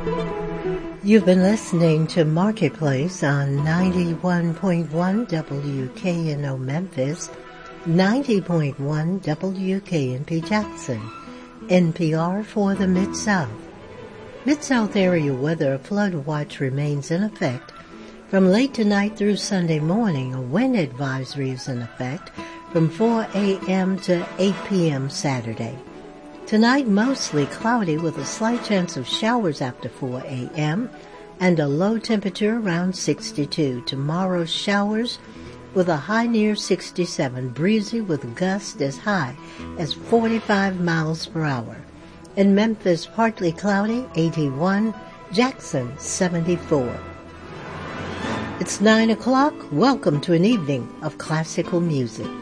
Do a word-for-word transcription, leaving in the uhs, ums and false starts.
You've been listening to Marketplace on ninety-one point one W K N O Memphis, ninety point one W K N P Jackson, N P R for the Mid-South. Mid-South area weather, a flood watch remains in effect from late tonight through Sunday morning. A wind advisory is in effect from four a.m. to eight p.m. Saturday. Tonight, mostly cloudy with a slight chance of showers after four a.m. and a low temperature around sixty-two. Tomorrow, showers with a high near sixty-seven, breezy with gusts as high as forty-five miles per hour. In Memphis, partly cloudy, eighty-one. Jackson, seventy-four. It's nine o'clock. Welcome to an evening of classical music.